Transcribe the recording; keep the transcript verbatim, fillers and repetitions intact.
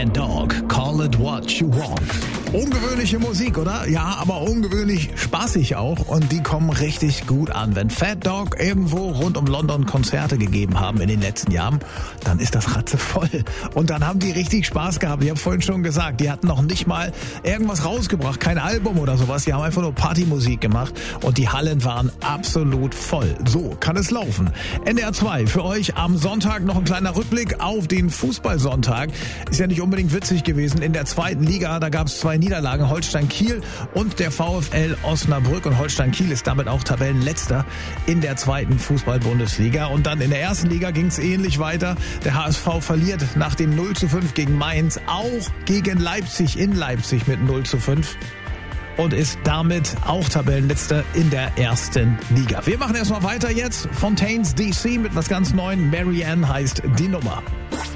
Mad Dog, Call It What You Want. Ungewöhnliche Musik, oder? Ja, aber ungewöhnlich spaßig auch. Und die kommen richtig gut an. Wenn Fat Dog irgendwo rund um London Konzerte gegeben haben in den letzten Jahren, dann ist das ratzevoll. Und dann haben die richtig Spaß gehabt. Ich habe vorhin schon gesagt, die hatten noch nicht mal irgendwas rausgebracht, kein Album oder sowas. Die haben einfach nur Partymusik gemacht und die Hallen waren absolut voll. So kann es laufen. N D R zwei für euch am Sonntag noch ein kleiner Rückblick auf den Fußballsonntag. Ist ja nicht unbedingt witzig gewesen. In der zweiten Liga, da gab es zwei Niederlagen, Holstein Kiel und der VfL Osnabrück. Und Holstein Kiel ist damit auch Tabellenletzter in der zweiten Fußball-Bundesliga. Und dann in der ersten Liga ging es ähnlich weiter. Der H S V verliert nach dem null zu fünf gegen Mainz, auch gegen Leipzig in Leipzig mit null zu fünf. Und ist damit auch Tabellenletzter in der ersten Liga. Wir machen erstmal weiter jetzt. Fontaines D C mit was ganz Neuem. Marianne heißt die Nummer.